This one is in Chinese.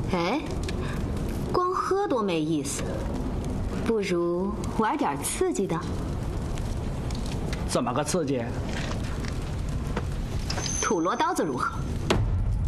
哎，光喝多没意思，不如玩点刺激的。 怎么个刺激？ 土罗刀子如何？